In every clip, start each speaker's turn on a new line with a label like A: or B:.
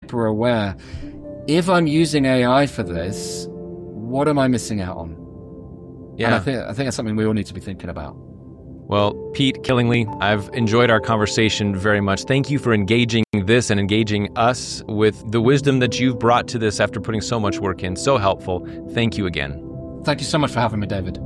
A: hyper aware. If I'm using AI for this, what am I missing out on?
B: Yeah.
A: And I think that's something we all need to be thinking about.
B: Well, Pete Killingly, I've enjoyed our conversation very much. Thank you for engaging this and engaging us with the wisdom that you've brought to this after putting so much work in. So helpful. Thank you again.
A: Thank you so much for having me, David.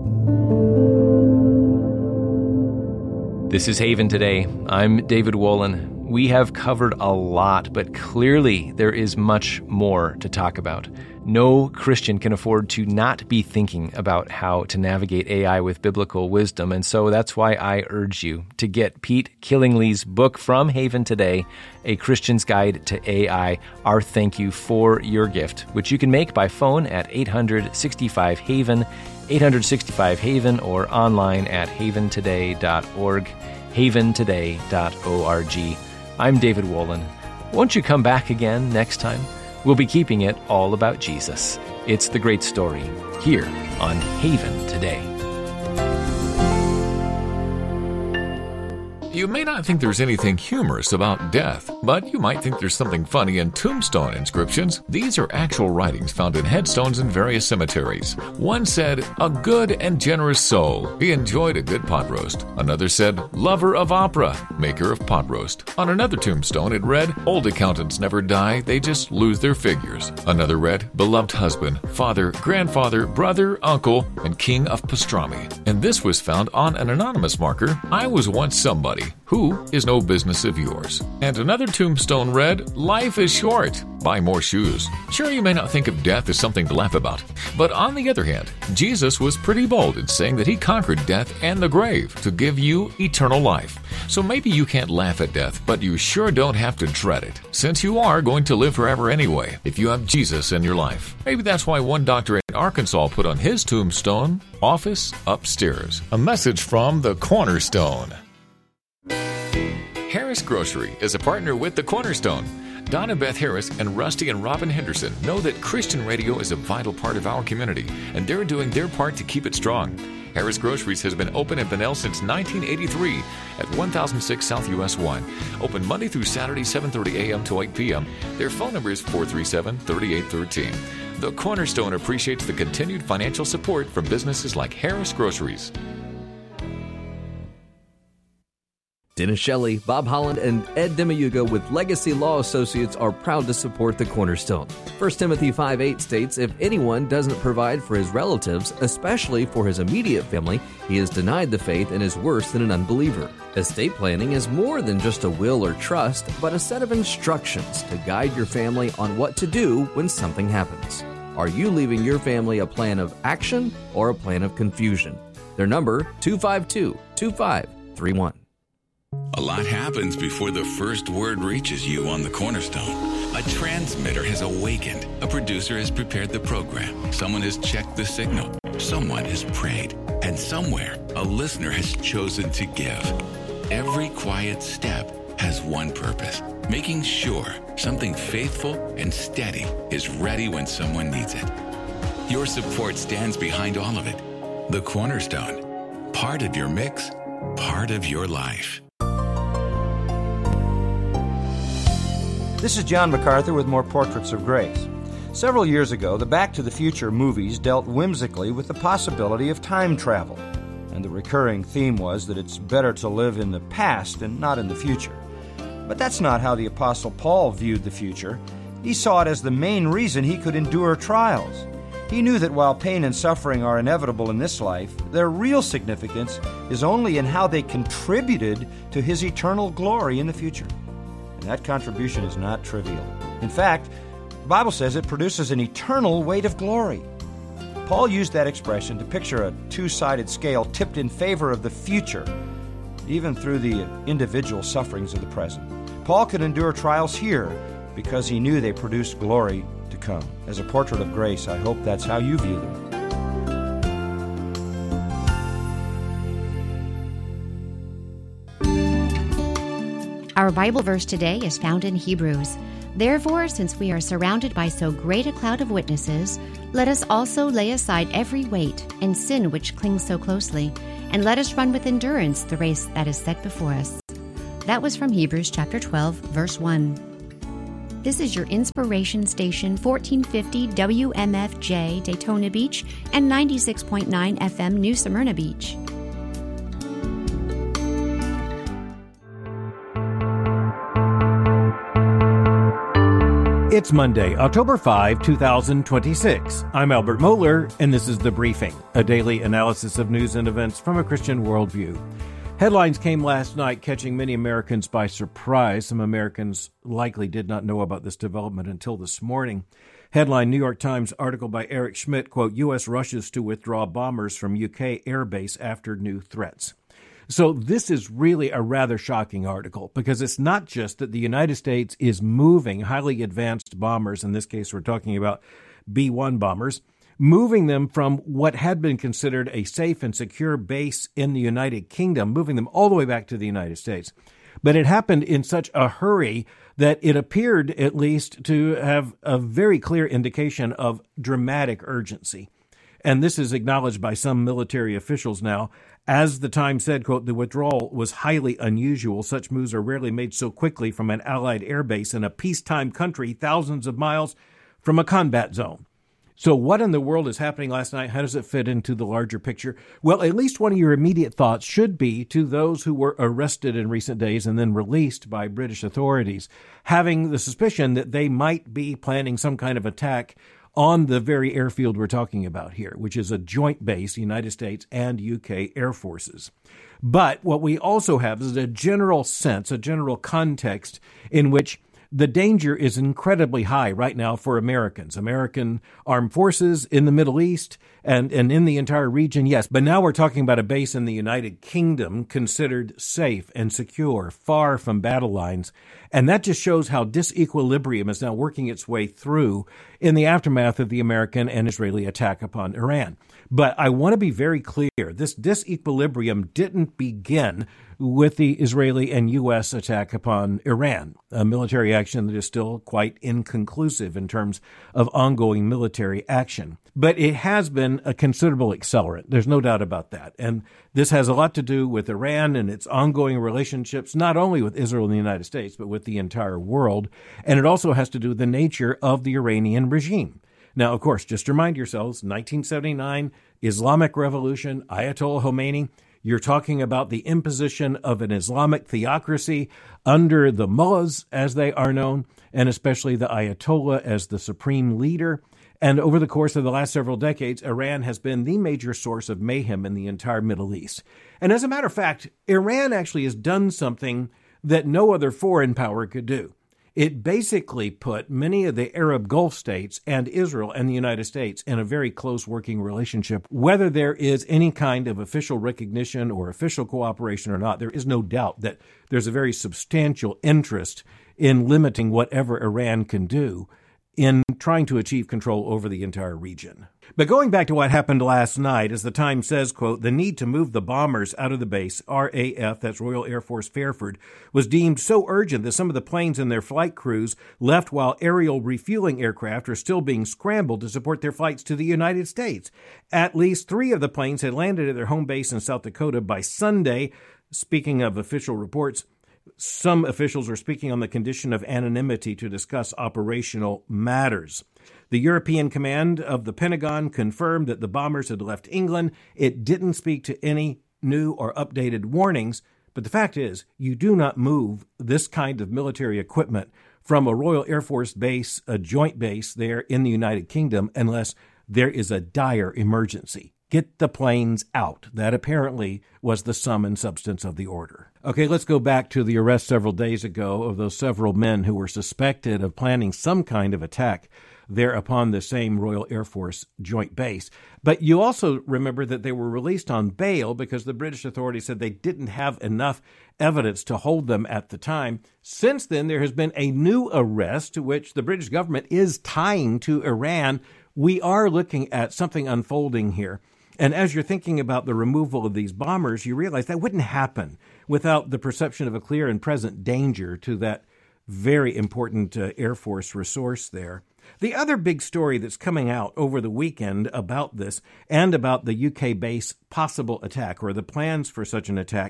B: This is Haven Today. I'm David Wolin. We have covered a lot, but clearly there is much more to talk about. No Christian can afford to not be thinking about how to navigate AI with biblical wisdom, and so that's why I urge you to get Pete Killingly's book from Haven Today, A Christian's Guide to AI, our thank you for your gift, which you can make by phone at 865-HAVEN, 865-HAVEN, or online at haventoday.org, haventoday.org. I'm David Wolin. Won't you come back again next time? We'll be keeping it all about Jesus. It's the great story here on Haven Today.
C: You may not think there's anything humorous about death, but you might think there's something funny in tombstone inscriptions. These are actual writings found in headstones in various cemeteries. One said, "A good and generous soul. He enjoyed a good pot roast." Another said, "Lover of opera, maker of pot roast." On another tombstone it read, "Old accountants never die, they just lose their figures." Another read, "Beloved husband, father, grandfather, brother, uncle, and king of pastrami." And this was found on an anonymous marker, "I was once somebody who is no business of yours." And another tombstone read, "Life is short. Buy more shoes." Sure, you may not think of death as something to laugh about, but on the other hand, Jesus was pretty bold in saying that he conquered death and the grave to give you eternal life. So maybe you can't laugh at death, but you sure don't have to dread it, since you are going to live forever anyway if you have Jesus in your life. Maybe that's why one doctor in Arkansas put on his tombstone, "Office upstairs." A message from the Cornerstone. Harris Grocery is a partner with The Cornerstone. Donna Beth Harris and Rusty and Robin Henderson know that Christian radio is a vital part of our community, and they're doing their part to keep it strong. Harris Groceries has been open in Bunnell since 1983 at 1006 South US 1. Open Monday through Saturday, 7:30 a.m. to 8 p.m. Their phone number is 437-3813. The Cornerstone appreciates the continued financial support from businesses like Harris Groceries.
D: Dennis Shelley, Bob Holland, and Ed Demiuga with Legacy Law Associates are proud to support the Cornerstone. 1 Timothy 5:8 states, "If anyone doesn't provide for his relatives, especially for his immediate family, he is denied the faith and is worse than an unbeliever." Estate planning is more than just a will or trust, but a set of instructions to guide your family on what to do when something happens. Are you leaving your family a plan of action or a plan of confusion? Their number, 252-2531.
E: A lot happens before the first word reaches you on the Cornerstone. A transmitter has awakened. A producer has prepared the program. Someone has checked the signal. Someone has prayed. And somewhere, a listener has chosen to give. Every quiet step has one purpose: making sure something faithful and steady is ready when someone needs it. Your support stands behind all of it. The Cornerstone. Part of your mix, part of your life.
F: This is John MacArthur with more Portraits of Grace. Several years ago, the Back to the Future movies dealt whimsically with the possibility of time travel. And the recurring theme was that it's better to live in the past and not in the future. But that's not how the Apostle Paul viewed the future. He saw it as the main reason he could endure trials. He knew that while pain and suffering are inevitable in this life, their real significance is only in how they contributed to his eternal glory in the future. And that contribution is not trivial. In fact, the Bible says it produces an eternal weight of glory. Paul used that expression to picture a two-sided scale tipped in favor of the future, even through the individual sufferings of the present. Paul could endure trials here because he knew they produced glory to come. As a portrait of grace, I hope that's how you view them.
G: Our Bible verse today is found in Hebrews. Therefore, since we are surrounded by so great a cloud of witnesses, let us also lay aside every weight and sin which clings so closely, and let us run with endurance the race that is set before us. That was from Hebrews chapter 12, verse 1. This is your inspiration station, 1450 WMFJ Daytona Beach and 96.9 FM New Smyrna Beach.
H: It's Monday, October 5, 2026. I'm Albert Mohler, and this is The Briefing, a daily analysis of news and events from a Christian worldview. Headlines came last night, catching many Americans by surprise. Some Americans likely did not know about this development until this morning. Headline, New York Times article by Eric Schmidt, quote, U.S. rushes to withdraw bombers from UK airbase after new threats. So this is really a rather shocking article because it's not just that the United States is moving highly advanced bombers, in this case we're talking about B-1 bombers, moving them from what had been considered a safe and secure base in the United Kingdom, moving them all the way back to the United States. But it happened in such a hurry that it appeared at least to have a very clear indication of dramatic urgency. And this is acknowledged by some military officials now. As the Times said, quote, the withdrawal was highly unusual. Such moves are rarely made so quickly from an Allied airbase in a peacetime country thousands of miles from a combat zone. So what in the world is happening last night? How does it fit into the larger picture? Well, at least one of your immediate thoughts should be to those who were arrested in recent days and then released by British authorities, having the suspicion that they might be planning some kind of attack on the very airfield we're talking about here, which is a joint base, United States and UK Air Forces. But what we also have is a general sense, a general context in which the danger is incredibly high right now for Americans, American armed forces in the Middle East and in the entire region, yes. But now we're talking about a base in the United Kingdom considered safe and secure, far from battle lines. And that just shows how disequilibrium is now working its way through in the aftermath of the American and Israeli attack upon Iran. But I want to be very clear. This disequilibrium didn't begin with the Israeli and U.S. attack upon Iran, a military action that is still quite inconclusive in terms of ongoing military action. But it has been a considerable accelerant. There's no doubt about that. And this has a lot to do with Iran and its ongoing relationships, not only with Israel and the United States, but with the entire world. And it also has to do with the nature of the Iranian regime. Now, of course, just remind yourselves, 1979, Islamic Revolution, Ayatollah Khomeini, you're talking about the imposition of an Islamic theocracy under the mullahs, as they are known, and especially the Ayatollah as the supreme leader. And over the course of the last several decades, Iran has been the major source of mayhem in the entire Middle East. And as a matter of fact, Iran actually has done something that no other foreign power could do. It basically put many of the Arab Gulf states and Israel and the United States in a very close working relationship. Whether there is any kind of official recognition or official cooperation or not, there is no doubt that there's a very substantial interest in limiting whatever Iran can do in trying to achieve control over the entire region. But going back to what happened last night, as the Times says, quote, the need to move the bombers out of the base, RAF, that's Royal Air Force Fairford, was deemed so urgent that some of the planes and their flight crews left while aerial refueling aircraft are still being scrambled to support their flights to the United States. At least 3 of the planes had landed at their home base in South Dakota by Sunday. Speaking of official reports, some officials are speaking on the condition of anonymity to discuss operational matters. The European Command of the Pentagon confirmed that the bombers had left England. It didn't speak to any new or updated warnings, but the fact is, you do not move this kind of military equipment from a Royal Air Force base, a joint base there in the United Kingdom, unless there is a dire emergency. Get the planes out. That apparently was the sum and substance of the order. Okay, let's go back to the arrest several days ago of those several men who were suspected of planning some kind of attack there upon the same Royal Air Force joint base. But you also remember that they were released on bail because the British authorities said they didn't have enough evidence to hold them at the time. Since then, there has been a new arrest to which the British government is tying to Iran. We are looking at something unfolding here. And as you're thinking about the removal of these bombers, you realize that wouldn't happen without the perception of a clear and present danger to that very important Air Force resource there. The other big story that's coming out over the weekend about this and about the UK base possible attack or the plans for such an attack,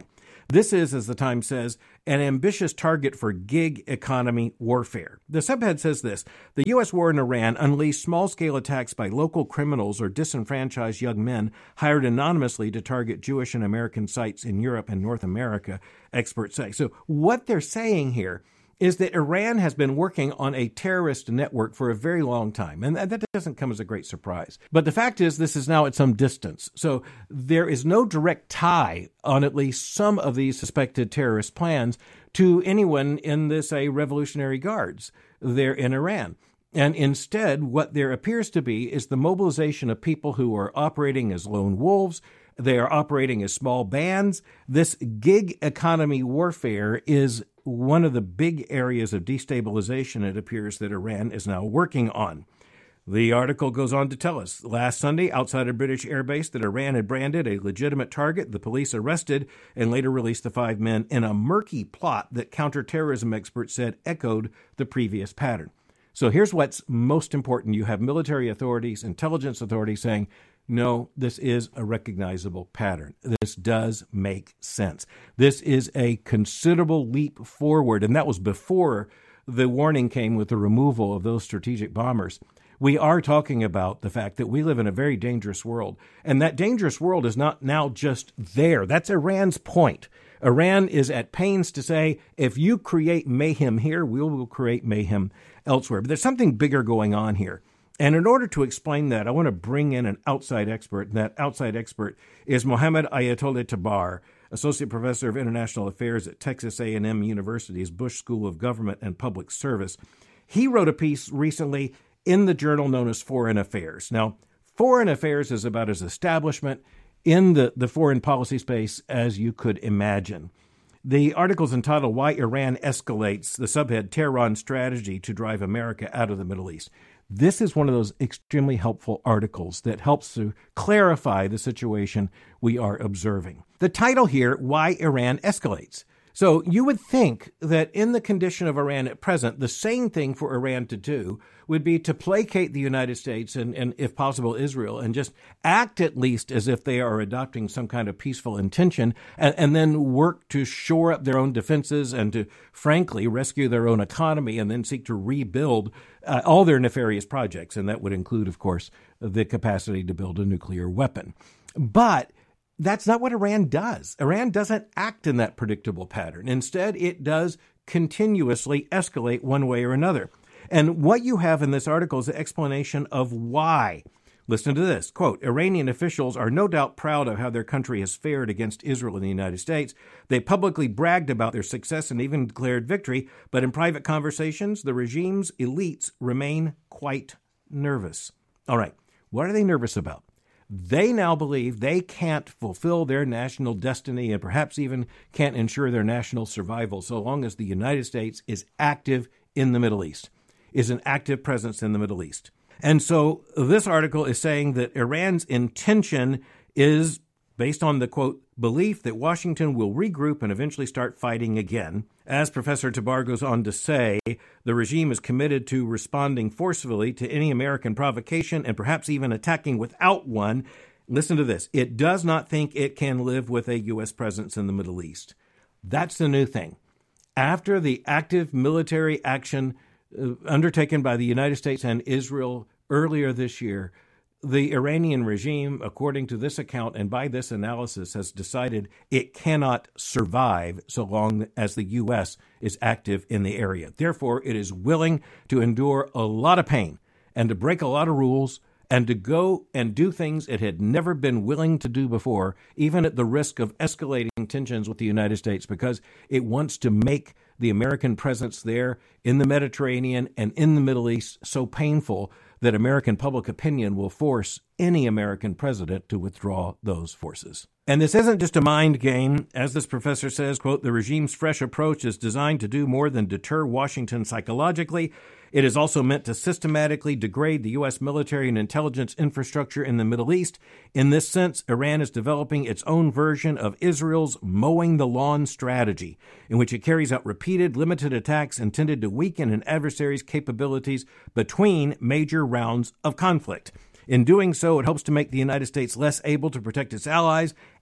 H: This is, as the Times says, an ambitious target for gig economy warfare. The subhead says this: the U.S. war in Iran unleashed small-scale attacks by local criminals or disenfranchised young men hired anonymously to target Jewish and American sites in Europe and North America, experts say. So what they're saying here is that Iran has been working on a terrorist network for a very long time. And that doesn't come as a great surprise. But the fact is, this is now at some distance. So there is no direct tie on at least some of these suspected terrorist plans to anyone in the, say, Revolutionary Guards there in Iran. And instead, what there appears to be is the mobilization of people who are operating as lone wolves. They are operating as small bands. This gig economy warfare is one of the big areas of destabilization, it appears, that Iran is now working on. The article goes on to tell us, last Sunday, outside a British airbase that Iran had branded a legitimate target, the police arrested and later released the 5 men in a murky plot that counterterrorism experts said echoed the previous pattern. So here's what's most important. You have military authorities, intelligence authorities saying, no, this is a recognizable pattern. This does make sense. This is a considerable leap forward, and that was before the warning came with the removal of those strategic bombers. We are talking about the fact that we live in a very dangerous world, and that dangerous world is not now just there. That's Iran's point. Iran is at pains to say, if you create mayhem here, we will create mayhem elsewhere. But there's something bigger going on here. And in order to explain that, I want to bring in an outside expert. And that outside expert is Mohammed Ayatollah Tabar, Associate Professor of International Affairs at Texas A&M University's Bush School of Government and Public Service. He wrote a piece recently in the journal known as Foreign Affairs. Now, Foreign Affairs is about as establishment in the foreign policy space as you could imagine. The article is entitled Why Iran Escalates, the subhead Tehran's Strategy to Drive America Out of the Middle East. This is one of those extremely helpful articles that helps to clarify the situation we are observing. The title here, Why Iran Escalates. So you would think that in the condition of Iran at present, the sane thing for Iran to do would be to placate the United States and if possible, Israel, and just act at least as if they are adopting some kind of peaceful intention, and then work to shore up their own defenses and to, frankly, rescue their own economy and then seek to rebuild all their nefarious projects. And that would include, of course, the capacity to build a nuclear weapon. But that's not what Iran does. Iran doesn't act in that predictable pattern. Instead, it does continuously escalate one way or another. And what you have in this article is an explanation of why. Listen to this, quote, Iranian officials are no doubt proud of how their country has fared against Israel and the United States. They publicly bragged about their success and even declared victory, but in private conversations, the regime's elites remain quite nervous. All right, what are they nervous about? They now believe they can't fulfill their national destiny and perhaps even can't ensure their national survival so long as the United States is active in the Middle East, is an active presence in the Middle East. And so this article is saying that Iran's intention is based on the, quote, belief that Washington will regroup and eventually start fighting again. As Professor Tabar goes on to say, the regime is committed to responding forcefully to any American provocation and perhaps even attacking without one. Listen to this. It does not think it can live with a U.S. presence in the Middle East. That's the new thing. After the active military action undertaken by the United States and Israel earlier this year, the Iranian regime, according to this account and by this analysis, has decided it cannot survive so long as the U.S. is active in the area. Therefore, it is willing to endure a lot of pain and to break a lot of rules and to go and do things it had never been willing to do before, even at the risk of escalating tensions with the United States, because it wants to make the American presence there in the Mediterranean and in the Middle East so painful that American public opinion will force any American president to withdraw those forces. And this isn't just a mind game. As this professor says, quote, the regime's fresh approach is designed to do more than deter Washington psychologically. It is also meant to systematically degrade the U.S. military and intelligence infrastructure in the Middle East. In this sense, Iran is developing its own version of Israel's mowing the lawn strategy, in which it carries out repeated, limited attacks intended to weaken an adversary's capabilities between major rounds of conflict. In doing so, it hopes to make the United States less able to protect its allies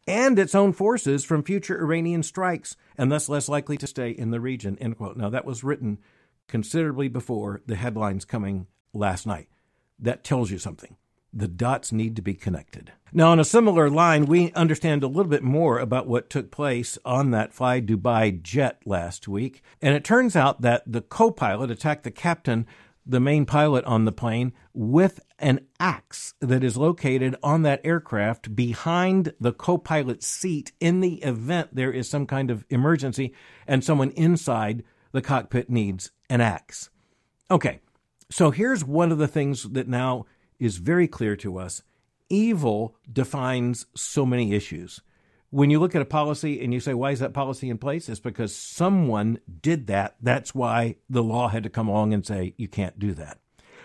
H: and its own forces from future Iranian strikes, and thus less likely to stay in the region, end quote. Now, that was written considerably before the headlines coming last night. That tells you something. The dots need to be connected. Now, on a similar line, we understand a little bit more about what took place on that Fly Dubai jet last week. And it turns out that the co-pilot attacked the captain, the main pilot on the plane, with an axe that is located on that aircraft behind the co-pilot's seat in the event there is some kind of emergency and someone inside the cockpit needs an axe. Okay, so here's one of the things that now is very clear to us. Evil defines so many issues. When you look at a policy and you say, why is that policy in place? It's because someone did that. That's why the law had to come along and say, you can't do that.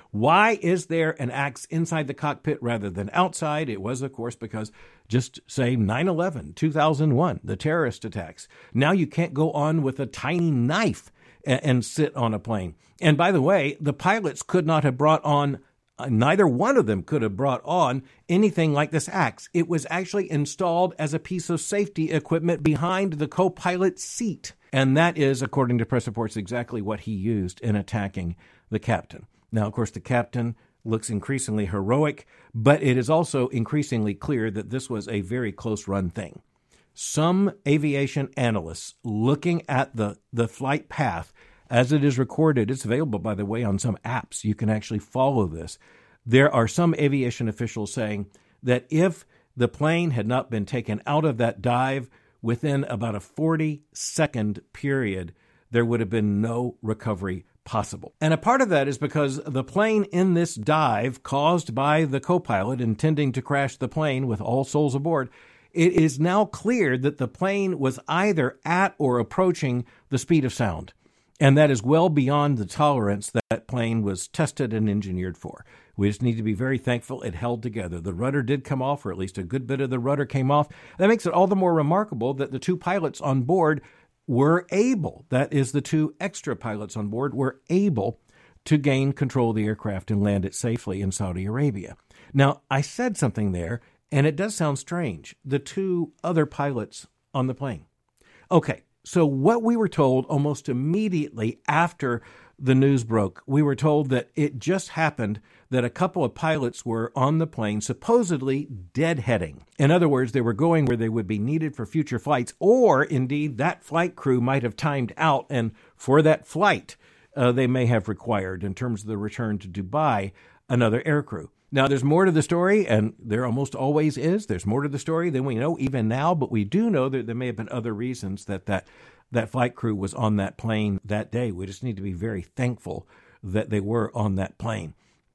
H: Why is there an axe inside the cockpit rather than outside? It was, of course, because just say 9/11, 2001, the terrorist attacks. Now you can't go on with a tiny knife and sit on a plane. And by the way, the pilots could not have brought on neither one of them could have brought on anything like this axe. It was actually installed as a piece of safety equipment behind the co-pilot's seat. And that is, according to press reports, exactly what he used in attacking the captain. Now, of course, the captain looks increasingly heroic, but it is also increasingly clear that this was a very close-run thing. Some aviation analysts looking at the flight path as it is recorded, it's available, by the way, on some apps. You can actually follow this. There are some aviation officials saying that if the plane had not been taken out of that dive within about a 40-second period, there would have been no recovery possible. And a part of that is because the plane in this dive caused by the co-pilot intending to crash the plane with all souls aboard, it is now clear that the plane was either at or approaching the speed of sound. And that is well beyond the tolerance that plane was tested and engineered for. We just need to be very thankful it held together. The rudder did come off, or at least a good bit of the rudder came off. That makes it all the more remarkable that the two pilots on board were able, that is, the two extra pilots on board, were able to gain control of the aircraft and land it safely in Saudi Arabia. Now, I said something there, and it does sound strange. The two other pilots on the plane. Okay. So what we were told almost immediately after the news broke, we were told that it just happened that a couple of pilots were on the plane supposedly deadheading. In other words, they were going where they would be needed for future flights, or indeed that flight crew might have timed out, and for that flight, they may have required, in terms of the return to Dubai, another aircrew. Now, there's more to the story, and there almost always is. There's more to the story than we know even now, but we do know that there may have been other reasons that flight crew was on that plane that day. We just need to be very thankful that they were on that plane.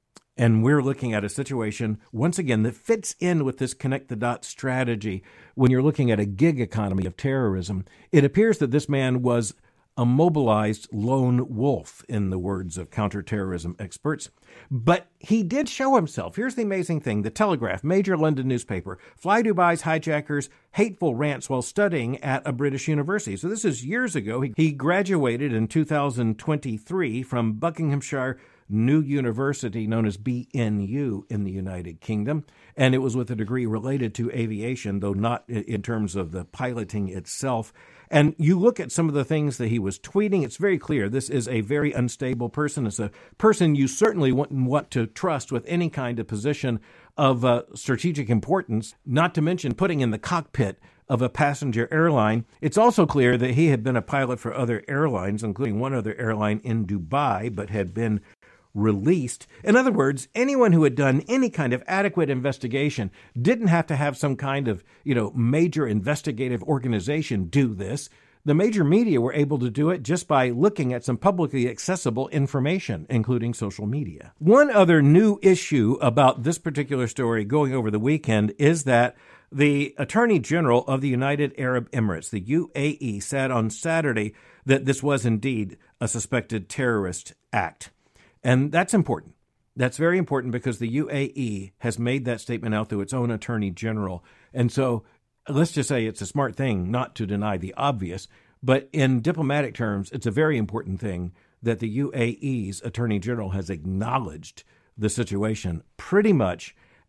H: And we're looking at a situation, once again, that fits in with this connect-the-dots strategy. When you're looking at a gig economy of terrorism, it appears that this man was a mobilized lone wolf, in the words of counterterrorism experts. But he did show himself. Here's the amazing thing. The Telegraph, major London newspaper, Fly Dubai's hijackers' hateful rants while studying at a British university. So this is years ago. He graduated in 2023 from Buckinghamshire New University, known as BNU in the United Kingdom. And it was with a degree related to aviation, though not in terms of the piloting itself. And you look at some of the things that he was tweeting, it's very clear this is a very unstable person. It's a person you certainly wouldn't want to trust with any kind of position of strategic importance, not to mention putting in the cockpit of a passenger airline. It's also clear that he had been a pilot for other airlines, including one other airline in Dubai, but had been released. In other words, anyone who had done any kind of adequate investigation didn't have to have some kind of, major investigative organization do this. The major media were able to do it just by looking at some publicly accessible information, including social media. One other new issue about this particular story going over the weekend is that the Attorney General of the United Arab Emirates, the UAE, said on Saturday that this was indeed a suspected terrorist act. And that's important. That's very important because the UAE has made that statement out through its own attorney general. And so let's just say it's a smart thing not to deny the obvious. But in diplomatic terms, it's a very important thing that the UAE's attorney general has acknowledged the situation pretty much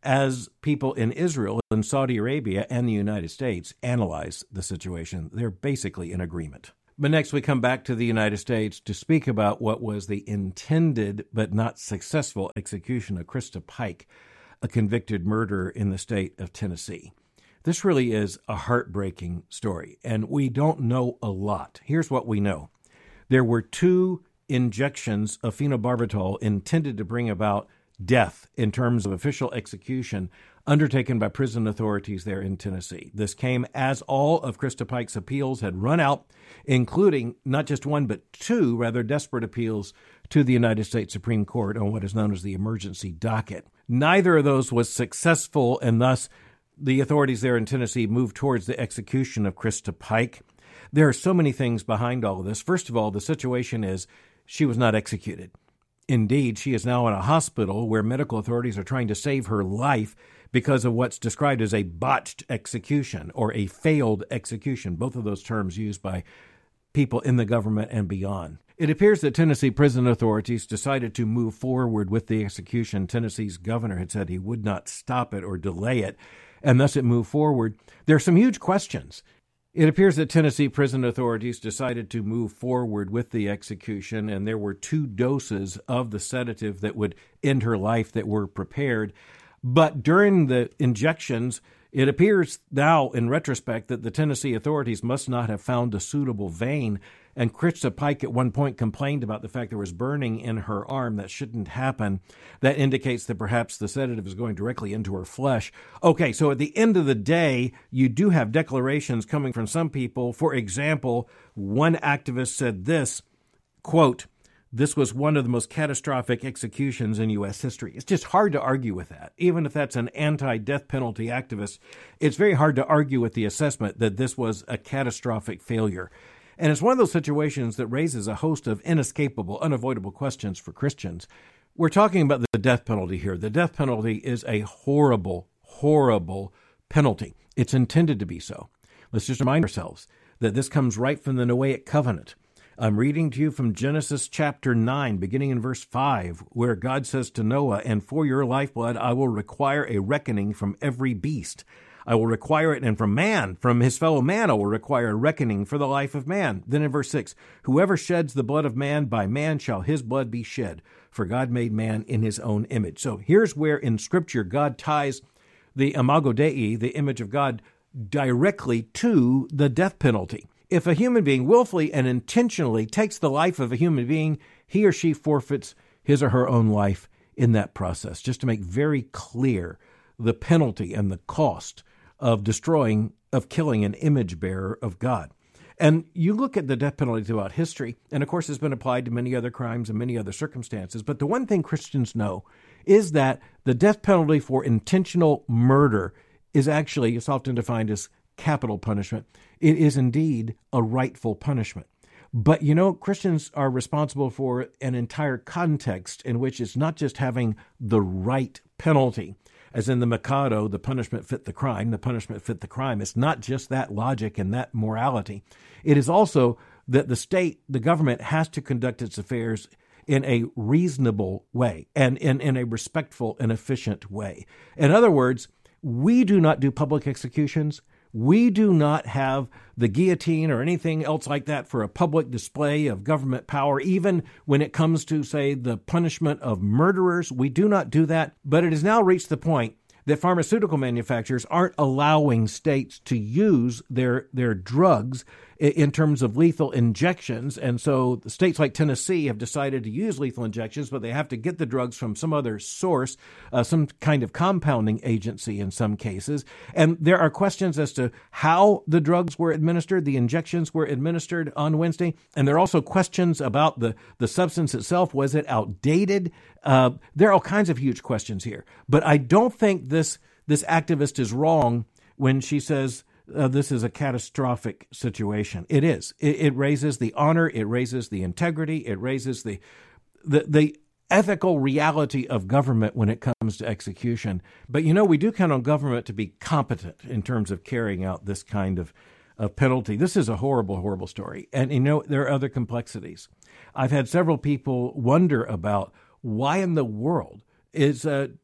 H: as people in Israel and Saudi Arabia and the United States analyze the situation, they're basically in agreement. But next we come back to the United States to speak about what was the intended but not successful execution of Krista Pike, a convicted murderer in the state of Tennessee. This really is a heartbreaking story, and we don't know a lot. Here's what we know. There were 2 injections of phenobarbital intended to bring about death in terms of official execution undertaken by prison authorities there in Tennessee. This came as all of Krista Pike's appeals had run out, including not just 1 but 2 rather desperate appeals to the United States Supreme Court on what is known as the emergency docket. Neither of those was successful, and thus the authorities there in Tennessee moved towards the execution of Krista Pike. There are so many things behind all of this. First of all, the situation is she was not executed. Indeed, she is now in a hospital where medical authorities are trying to save her life because of what's described as a botched execution or a failed execution, both of those terms used by people in the government and beyond. It appears that Tennessee prison authorities decided to move forward with the execution. Tennessee's governor had said he would not stop it or delay it, and thus it moved forward. There are some huge questions. It appears that Tennessee prison authorities decided to move forward with the execution, and there were 2 doses of the sedative that would end her life that were prepared. But during the injections, it appears now, in retrospect, that the Tennessee authorities must not have found a suitable vein, and Krista Pike at one point complained about the fact there was burning in her arm. That shouldn't happen. That indicates that perhaps the sedative is going directly into her flesh. Okay, so at the end of the day, you do have declarations coming from some people. For example, one activist said this, quote, "This was one of the most catastrophic executions in U.S. history." It's just hard to argue with that. Even if that's an anti-death penalty activist, it's very hard to argue with the assessment that this was a catastrophic failure. And it's one of those situations that raises a host of inescapable, unavoidable questions for Christians. We're talking about the death penalty here. The death penalty is a horrible, horrible penalty. It's intended to be so. Let's just remind ourselves that this comes right from the Noahic covenant. I'm reading to you from Genesis chapter 9, beginning in verse 5, where God says to Noah, "And for your lifeblood I will require a reckoning from every beast. I will require it, and from man, from his fellow man, I will require a reckoning for the life of man." Then in verse 6, "Whoever sheds the blood of man, by man shall his blood be shed, for God made man in his own image." So here's where in Scripture God ties the imago Dei, the image of God, directly to the death penalty. If a human being willfully and intentionally takes the life of a human being, he or she forfeits his or her own life in that process. Just to make very clear the penalty and the cost of killing an image bearer of God. And you look at the death penalty throughout history, and of course it's been applied to many other crimes and many other circumstances. But the one thing Christians know is that the death penalty for intentional murder is actually, it's often defined as capital punishment. It is indeed a rightful punishment. But, Christians are responsible for an entire context in which it's not just having the right penalty, as in the Mikado, the punishment fit the crime, the punishment fit the crime. It's not just that logic and that morality. It is also that the state, the government, has to conduct its affairs in a reasonable way and in a respectful and efficient way. In other words, we do not do public executions. We do not have the guillotine or anything else like that for a public display of government power, even when it comes to, say, the punishment of murderers. We do not do that. But it has now reached the point that pharmaceutical manufacturers aren't allowing states to use their drugs in terms of lethal injections. And so states like Tennessee have decided to use lethal injections, but they have to get the drugs from some other source, some kind of compounding agency in some cases. And there are questions as to how the drugs were administered, the injections were administered on Wednesday. And there are also questions about the substance itself. Was it outdated? There are all kinds of huge questions here. But I don't think this activist is wrong when she says this is a catastrophic situation. It is. It raises the honor. It raises the integrity. It raises the ethical reality of government when it comes to execution. But, we do count on government to be competent in terms of carrying out this kind of penalty. This is a horrible, horrible story. And, there are other complexities. I've had several people wonder about why in the world is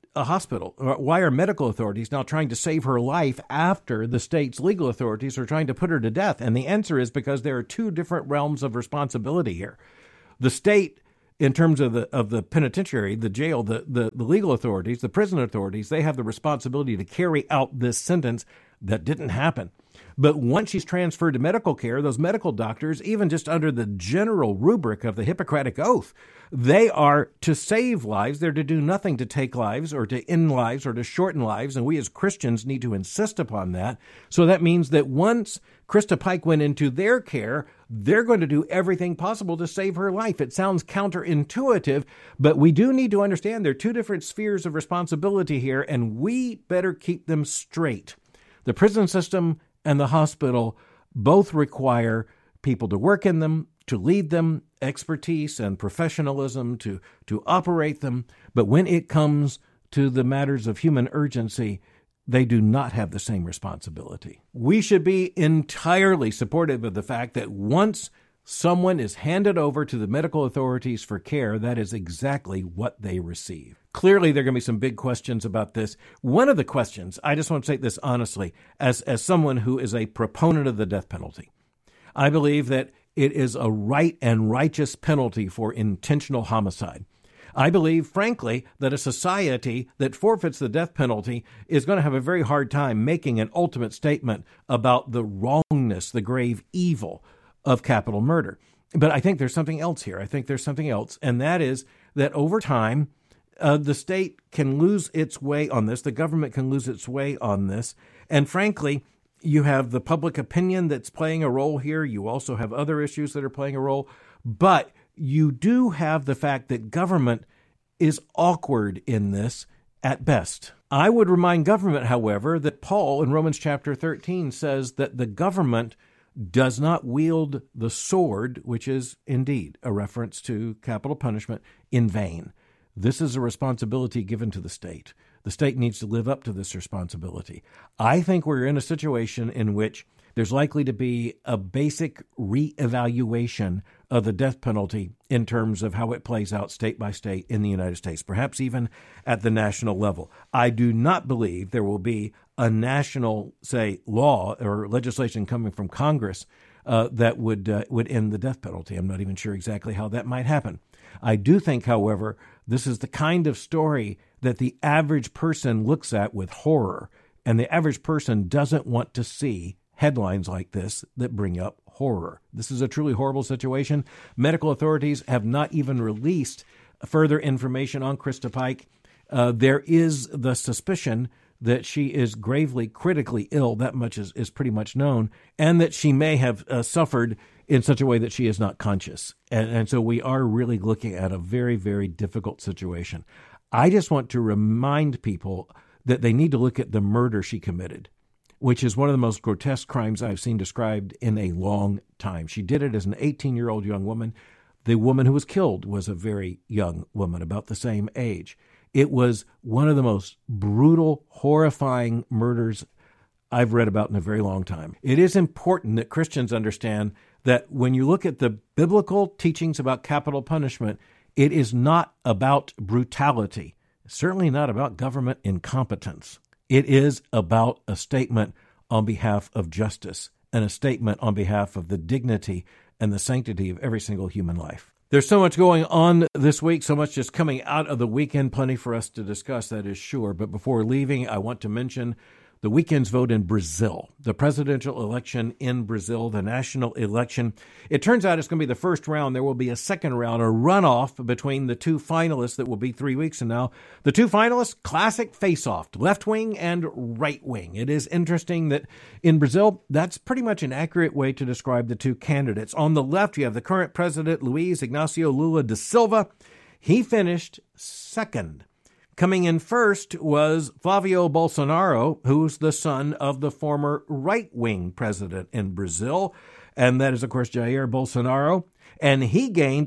H: a hospital? Why are medical authorities now trying to save her life after the state's legal authorities are trying to put her to death? And the answer is because there are two different realms of responsibility here. The state, in terms of the penitentiary, the jail, the legal authorities, the prison authorities, they have the responsibility to carry out this sentence that didn't happen. But once she's transferred to medical care, those medical doctors, even just under the general rubric of the Hippocratic Oath, they are to save lives. They're to do nothing to take lives or to end lives or to shorten lives. And we as Christians need to insist upon that. So that means that once Krista Pike went into their care, they're going to do everything possible to save her life. It sounds counterintuitive, but we do need to understand there are two different spheres of responsibility here, and we better keep them straight. The prison system and the hospital both require people to work in them, to lead them, expertise and professionalism to operate them. But when it comes to the matters of human urgency, they do not have the same responsibility. We should be entirely supportive of the fact that once someone is handed over to the medical authorities for care, that is exactly what they receive. Clearly, there are going to be some big questions about this. One of the questions, I just want to say this honestly, as someone who is a proponent of the death penalty, I believe that it is a right and righteous penalty for intentional homicide. I believe, frankly, that a society that forfeits the death penalty is going to have a very hard time making an ultimate statement about the wrongness, the grave evil of capital murder. But I think there's something else here. I think there's something else, and that is that over time, the state can lose its way on this. The government can lose its way on this. And frankly, you have the public opinion that's playing a role here. You also have other issues that are playing a role. But you do have the fact that government is awkward in this at best. I would remind government, however, that Paul in Romans chapter 13 says that the government does not wield the sword, which is indeed a reference to capital punishment, in vain. This is a responsibility given to the state. The state needs to live up to this responsibility. I think we're in a situation in which there's likely to be a basic reevaluation of the death penalty in terms of how it plays out state by state in the United States, perhaps even at the national level. I do not believe there will be a national, say, law or legislation coming from Congress that would end the death penalty. I'm not even sure exactly how that might happen. I do think, however, this is the kind of story that the average person looks at with horror, and the average person doesn't want to see headlines like this that bring up horror. This is a truly horrible situation. Medical authorities have not even released further information on Krista Pike. There is the suspicion that she is gravely, critically ill. That much is pretty much known, and that she may have suffered in such a way that she is not conscious. And so we are really looking at a very, very difficult situation. I just want to remind people that they need to look at the murder she committed, which is one of the most grotesque crimes I've seen described in a long time. She did it as an 18-year-old young woman. The woman who was killed was a very young woman, about the same age. It was one of the most brutal, horrifying murders I've read about in a very long time. It is important that Christians understand that when you look at the biblical teachings about capital punishment, it is not about brutality, certainly not about government incompetence. It is about a statement on behalf of justice and a statement on behalf of the dignity and the sanctity of every single human life. There's so much going on this week, so much just coming out of the weekend, plenty for us to discuss, that is sure. But before leaving, I want to mention the weekend's vote in Brazil, the presidential election in Brazil, the national election. It turns out it's going to be the first round. There will be a second round, a runoff between the two finalists that will be 3 weeks from now. The two finalists, classic face-off, left wing and right wing. It is interesting that in Brazil, that's pretty much an accurate way to describe the two candidates. On the left, you have the current president, Luiz Inácio Lula da Silva. He finished second. Coming in first was Flavio Bolsonaro, who's the son of the former right-wing president in Brazil, and that is, of course, Jair Bolsonaro, and he gained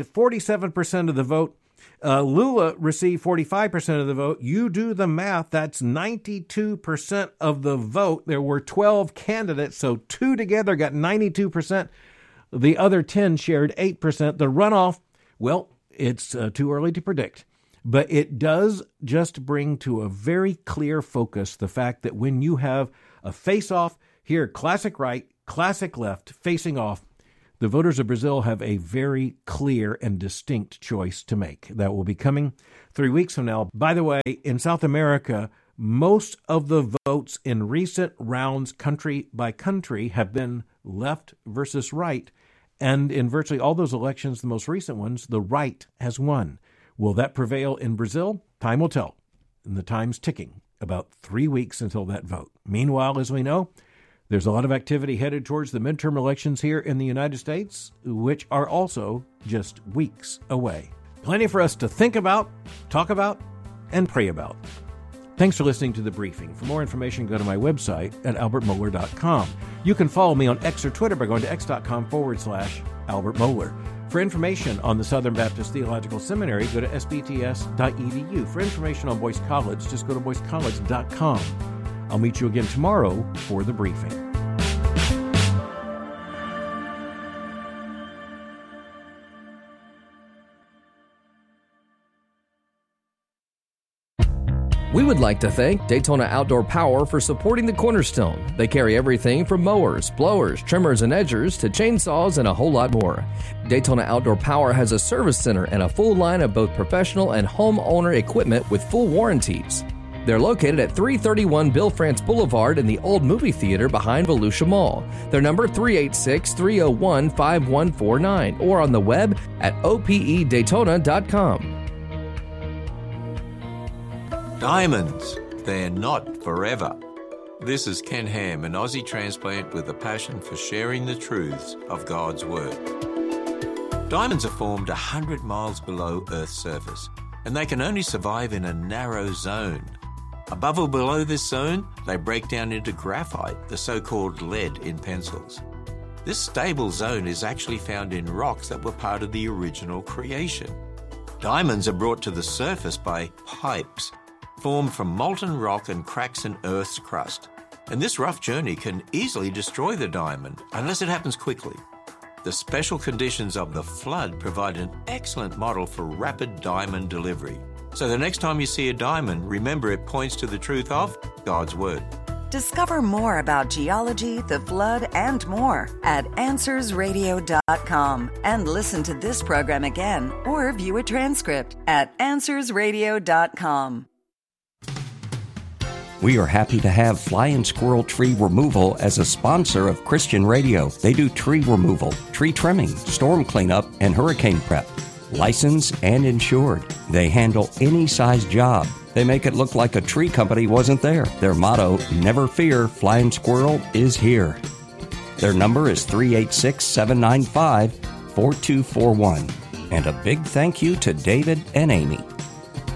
H: 47% of the vote. Lula received 45% of the vote. You do the math, that's 92% of the vote. There were 12 candidates, so two together got 92%. The other 10 shared 8%. The runoff, well, it's too early to predict. But it does just bring to a very clear focus the fact that when you have a face-off here, classic right, classic left, facing off, the voters of Brazil have a very clear and distinct choice to make. That will be coming 3 weeks from now. By the way, in South America, most of the votes in recent rounds, country by country, have been left versus right. And in virtually all those elections, the most recent ones, the right has won. Will that prevail in Brazil? Time will tell. And the time's ticking. About 3 weeks until that vote. Meanwhile, as we know, there's a lot of activity headed towards the midterm elections here in the United States, which are also just weeks away. Plenty for us to think about, talk about, and pray about. Thanks for listening to The Briefing. For more information, go to my website at albertmohler.com. You can follow me on X or Twitter by going to x.com/Albert Mohler. For information on the Southern Baptist Theological Seminary, go to sbts.edu. For information on Boyce College, just go to boycecollege.com. I'll meet you again tomorrow for The Briefing.
D: We would like to thank Daytona Outdoor Power for supporting the Cornerstone. They carry everything from mowers, blowers, trimmers, and edgers to chainsaws and a whole lot more. Daytona Outdoor Power has a service center and a full line of both professional and homeowner equipment with full warranties. They're located at 331 Bill France Boulevard in the old movie theater behind Volusia Mall. Their number 386-301-5149 or on the web at opedaytona.com.
I: Diamonds, they're not forever. This is Ken Ham, an Aussie transplant with a passion for sharing the truths of God's Word. Diamonds are formed 100 miles below Earth's surface, and they can only survive in a narrow zone. Above or below this zone, they break down into graphite, the so-called lead in pencils. This stable zone is actually found in rocks that were part of the original creation. Diamonds are brought to the surface by pipes, formed from molten rock and cracks in Earth's crust. And this rough journey can easily destroy the diamond, unless it happens quickly. The special conditions of the flood provide an excellent model for rapid diamond delivery. So the next time you see a diamond, remember it points to the truth of God's Word.
J: Discover more about geology, the flood, and more at AnswersRadio.com. And listen to this program again or view a transcript at AnswersRadio.com.
K: We are happy to have Flying Squirrel Tree Removal as a sponsor of Christian Radio. They do tree removal, tree trimming, storm cleanup, and hurricane prep. Licensed and insured. They handle any size job. They make it look like a tree company wasn't there. Their motto, never fear, Flying Squirrel is here. Their number is 386-795-4241. And a big thank you to David and Amy.